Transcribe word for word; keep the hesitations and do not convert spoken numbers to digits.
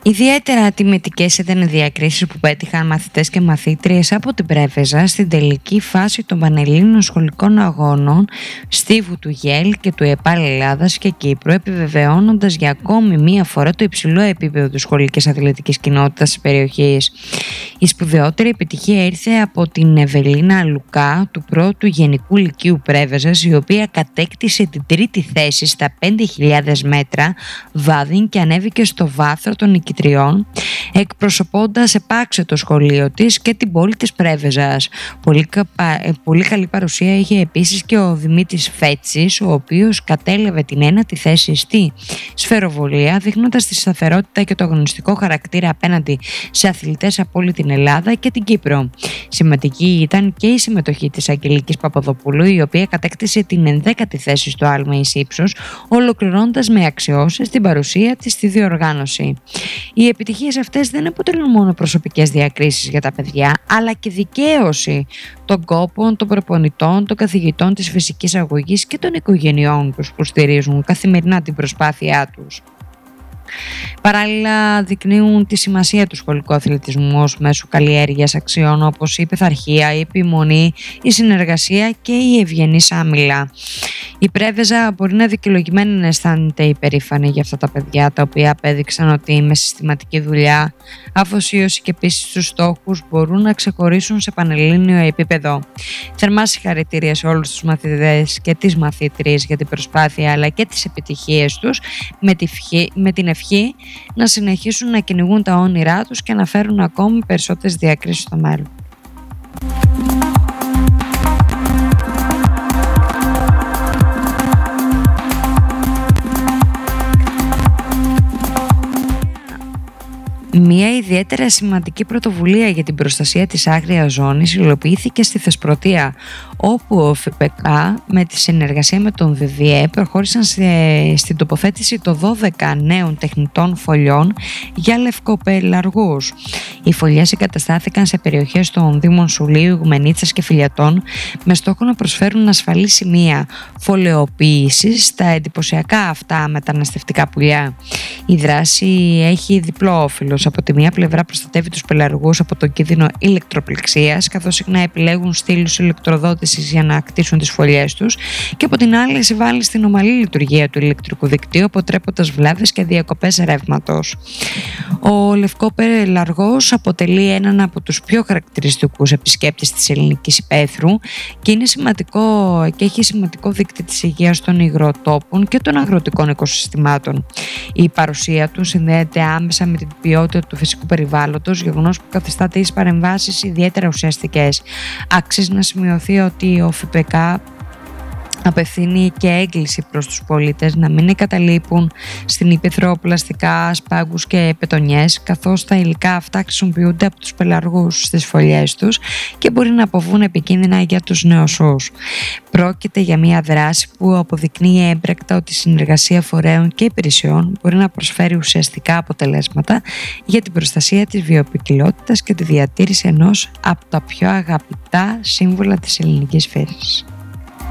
Ιδιαίτερα τιμητικές ήταν οι διακρίσεις που πέτυχαν μαθητές και μαθήτριες από την Πρέβεζα στην τελική φάση των Πανελλήνιων Σχολικών Αγώνων στίβου του ΓΕΛ και του ΕΠΑΛ Ελλάδας και Κύπρου, επιβεβαιώνοντας για ακόμη μία φορά το υψηλό επίπεδο της σχολικής αθλητικής κοινότητας της περιοχής. Η σπουδαιότερη επιτυχία ήρθε από την Ευελίνα Λουκά του πρώτου Γενικού Λυκείου Πρέβεζας, η οποία κατέκτησε την τρίτη θέση στα πέντε χιλιάδες μέτρα βάδιν και ανέβηκε στο βάθρο των νικητριών, εκπροσωπώντας επάξιο το σχολείο της και την πόλη της Πρέβεζας. Πολύ, καπα... πολύ καλή παρουσία είχε επίσης και ο Δημήτρης Φέτσης, ο οποίος κατέλαβε την ένατη θέση στη σφαιροβολία, δείχνοντας τη σταθερότητα και το αγωνιστικό χαρακτήρα απέναντι σε αθλητές από όλη την Ελλάδα και την Κύπρο. Σημαντική ήταν και η συμμετοχή της Αγγελικής Παπαδοπούλου, η οποία κατέκτησε την ενδέκατη θέση στο άλμα εις ύψος, ολοκληρώνοντας με αξιώσεις την παρουσία της στη διοργάνωση. Οι επιτυχίες αυτές δεν αποτελούν μόνο προσωπικές διακρίσεις για τα παιδιά, αλλά και δικαίωση των κόπων, των προπονητών, των καθηγητών της φυσικής αγωγής και των οικογενειών τους που στηρίζουν καθημερινά την προσπάθειά τους. Παράλληλα, δεικνύουν τη σημασία του σχολικού αθλητισμού ως μέσου καλλιέργειας αξιών όπως η πειθαρχία, η επιμονή, η συνεργασία και η ευγενής άμυλα. Η Πρέβεζα μπορεί να δικαιολογημένα να αισθάνεται υπερήφανη για αυτά τα παιδιά, τα οποία απέδειξαν ότι με συστηματική δουλειά, αφοσίωση και πίστη στους στόχους μπορούν να ξεχωρίσουν σε πανελλήνιο επίπεδο. Θερμά συγχαρητήρια σε όλους τους μαθητές και τις μαθήτριες για την προσπάθεια αλλά και τις επιτυχίες τους, με, τη φυ... με την ευχή να συνεχίσουν να κυνηγούν τα όνειρά τους και να φέρουν ακόμη περισσότερες διακρίσεις στο μέλλον. Μία ιδιαίτερα σημαντική πρωτοβουλία για την προστασία της άγριας ζώνης υλοποιήθηκε στη Θεσπρωτεία, όπου ο ΦΠΚ με τη συνεργασία με τον ΒΒΕ προχώρησαν σε, στην τοποθέτηση των δώδεκα νέων τεχνητών φωλιών για λευκοπελαργούς. Οι φωλιές εγκαταστάθηκαν σε περιοχές των Δήμων Σουλίου, Ιγουμενίτσας και Φιλιατών με στόχο να προσφέρουν ασφαλή σημεία φωλεοποίησης στα εντυπωσιακά αυτά μεταναστευτικά πουλιά. Η δράση έχει διπλό όφελος. Από τη μία πλευρά προστατεύει τους πελαργούς από τον κίνδυνο ηλεκτροπληξίας, καθώς συχνά επιλέγουν στήλους ηλεκτροδότησης για να κτίσουν τις φωλιές τους, και από την άλλη συμβάλλει στην ομαλή λειτουργία του ηλεκτρικού δικτύου, αποτρέποντας βλάβες και διακοπές ρεύματος. Ο λευκόπελαργός αποτελεί έναν από τους πιο χαρακτηριστικούς επισκέπτες της ελληνικής υπαίθρου και είναι σημαντικό και έχει σημαντικό δείκτη της υγείας των υγροτόπων και των αγροτικών οικοσυστημάτων. Η παρουσία του συνδέεται άμεσα με την ποιότητα του φυσικού περιβάλλοντος, γεγονός που καθιστά τις παρεμβάσεις ιδιαίτερα ουσιαστικές. Αξίζει να σημειωθεί ότι ο ΦΠΚ απευθύνει και έγκληση προς τους πολίτες να μην εγκαταλείπουν στην ύπαιθρο πλαστικά, σπάγκους και πετονιές, καθώς τα υλικά αυτά χρησιμοποιούνται από τους πελαργούς στις φωλιές τους και μπορεί να αποβούν επικίνδυνα για τους νεοσσούς. Πρόκειται για μια δράση που αποδεικνύει έμπρακτα ότι η συνεργασία φορέων και υπηρεσιών μπορεί να προσφέρει ουσιαστικά αποτελέσματα για την προστασία της βιοποικιλότητας και τη διατήρηση ενός από τα πιο αγαπητά σύμβολα της ελληνικής φύσης.